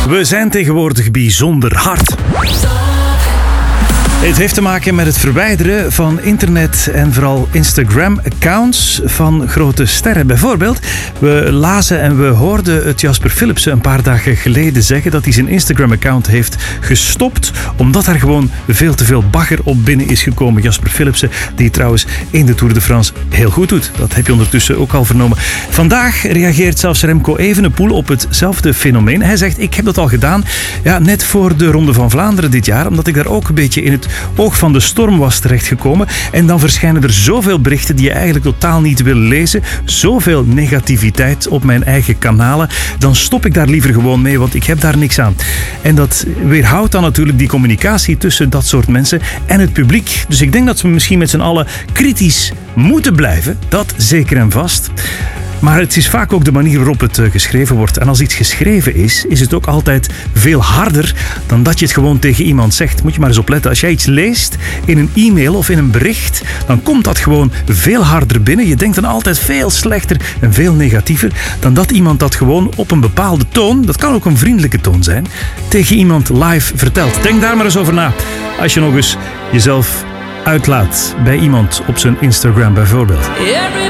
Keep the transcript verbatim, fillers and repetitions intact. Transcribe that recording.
We zijn tegenwoordig bijzonder hard. Het heeft te maken met het verwijderen van internet en vooral Instagram-accounts van grote sterren. Bijvoorbeeld, we lazen en we hoorden het Jasper Philipsen een paar dagen geleden zeggen dat hij zijn Instagram-account heeft gestopt omdat er gewoon veel te veel bagger op binnen is gekomen. Jasper Philipsen, die trouwens in de Tour de France heel goed doet. Dat heb je ondertussen ook al vernomen. Vandaag reageert zelfs Remco Evenepoel op hetzelfde fenomeen. Hij zegt, ik heb dat al gedaan, ja, net voor de Ronde van Vlaanderen dit jaar, omdat ik daar ook een beetje in het oog van de storm was terechtgekomen. En dan verschijnen er zoveel berichten die je eigenlijk totaal niet wil lezen. Zoveel negativiteit op mijn eigen kanalen. Dan stop ik daar liever gewoon mee, want ik heb daar niks aan. En dat weerhoudt dan natuurlijk die communicatie tussen dat soort mensen en het publiek. Dus ik denk dat we misschien met z'n allen kritisch moeten blijven. Dat zeker en vast. Maar het is vaak ook de manier waarop het geschreven wordt. En als iets geschreven is, is het ook altijd veel harder dan dat je het gewoon tegen iemand zegt. Moet je maar eens opletten. Als jij iets leest in een e-mail of in een bericht, dan komt dat gewoon veel harder binnen. Je denkt dan altijd veel slechter en veel negatiever dan dat iemand dat gewoon op een bepaalde toon, dat kan ook een vriendelijke toon zijn, tegen iemand live vertelt. Denk daar maar eens over na. Als je nog eens jezelf uitlaat bij iemand op zijn Instagram bijvoorbeeld.